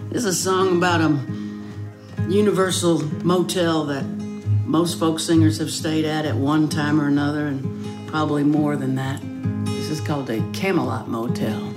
This is a song about a universal motel that most folk singers have stayed at one time or another, and probably more than that. This is called a Camelot Motel.